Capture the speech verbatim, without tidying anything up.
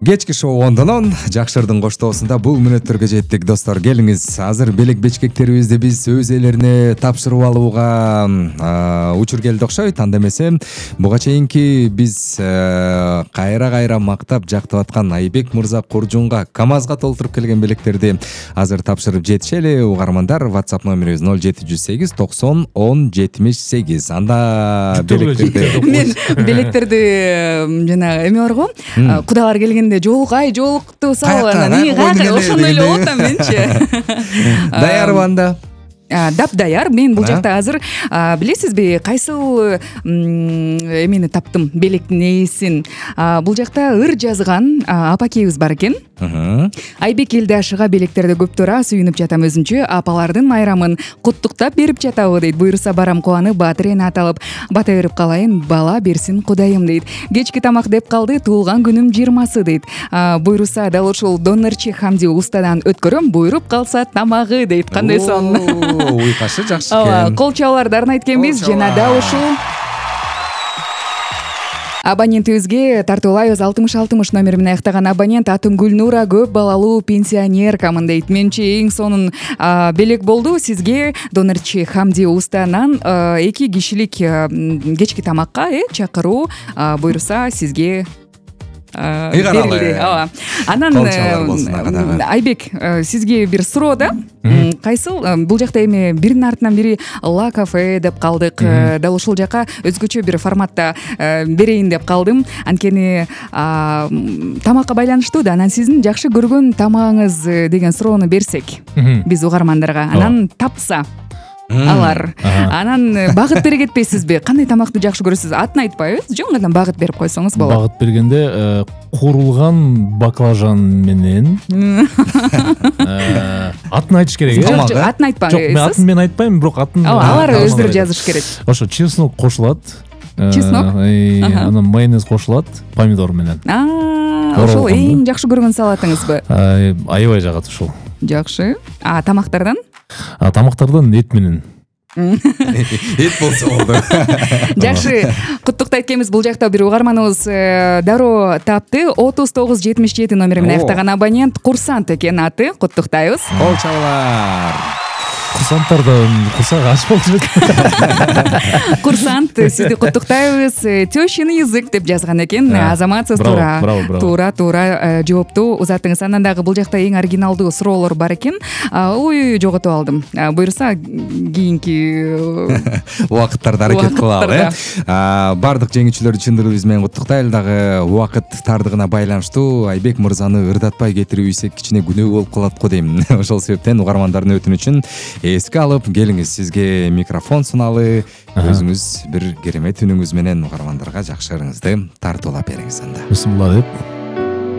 Кечки шоу ондонон жакшырдын коштоосунда бул мүнөттөргө жеттик достор. Келиңиз, азыр белек бечкектерибизди биз өз ээлерине тапшырып алууга учур келди окшойт. Анда эмесе буга чейинки биз кайра кайра мактап жактап аткан Айбек мырза Куржунга КамАЗга толтуруп келген белектерди азыр тапшырып жетишели. Угармандар, WhatsApp номерибиз ноль жети жүз сегиз токсон он жетимиш сегиз. Анда белектерди мен белектерди жана эме барго, кудалар келгенде жолугай жолукту салып анан эмне каяка ошондой эле болот да менчи. Даярбы анда? Дап даяр. Мен бул жакта азыр билесизби кайсыл эмени таптым, белектин ээсин. Бул жакта ыр жазган апакебиз бар экен. Айбек Элдашыга белектерди көптөр сүйүнүп жатам өзүнчө. Апалардын майрамын куттуктап берип жатабы дейт. Буйруса барам кубанып, баатыр эне аталып, бата берип калайын, бала берсин Кудайым дейт. Кечки тамак деп калды, туулган күнүм жыйырмасы дейт. Буйруса дал ушул донорчи Хамди устадан өткөрөм, буйруп калса тамагы дейт. Кандай сон? Уйкашы жакшы экен. Кол чабууларды арнайт экенбиз жана дал ушул абонентибизге тартуулайбыз. алтымыш алтымыш номери менен аяктаган абонент атын Гүлнура, көп балалуу пенсионеркамын дейт. Менчи эң сонун белек болду. Сизге донорчи Хамди устанан эки кишилик кечки тамакка чакыруу буйруса сизге берилди. Ооба. Анан Айбек, сизге бир суроо да. Кайсыл бул жакта эми биринин артынан бири Ла кафе деп калдык. Дал ушул жака өзгөчө бир форматта берейин деп калдым. Анткени тамакка байланыштуу да. Анан сиздин жакшы көргөн тамагыңыз деген суроону берсек биз угармандарга, анан тапса алар, анан багыт бере кетпейсизби? Кандай тамакты жакшы көрөсүз? Атын айтпайбыз, жоңгодан багыт берип койсоңуз болот. Багыт бергенде куурулган баклажан менен атын айтыш керек. Жок, атын айтпаңыз. Жок, атын мен айтпайм, бирок атын алар өздөрү жазыш керек. Ошо чеснок кошулат. Чеснок? Анан майонез кошулат, помидор менен. Ошол эң жакшы көргөн салатыңызбы? Аябай жагат ушул. Жакшы. А тамактардан? А тамактардан эт менен. Эт болсо болду. Жакшы, куттуктайт экенбиз. Бул жакта бир угарманыбыз дароо тапты. отуз тогуз жетимиш жети номери менен аяктаган абонент Курсант экен аты. Куттуктайбыз. Кол чабуулар. Курсанттардан курсак аш болчу. Курсант, сизди куттуктайбыз. Тёщин язык деп жазган экен. Азаматсыз, туура. Туура, туура жоопту узаттыңыз. Анан дагы бул жакта эң оригиналдуу суроолор бар экен. Ой, жоготуп алдым. Буйруса кийинки убакыттарда аракет кылалы. Бардык жеңүүчүлөрдү чын дилибиз менен куттуктайлы. Дагы убакыт тардыгына байланыштуу Айбек мырзаны ырдатпай кетирип кичине күнөө болуп калат го дейм. Ошол себептен угармандардын өтүнүчүн эске алып, келиңиз, сизге микрофон суналып, өзүңүз бир керемет үнүңүз менен угармандарга жакшы ырыңызды тартуулап бериңиз анда. Бисмилла деп.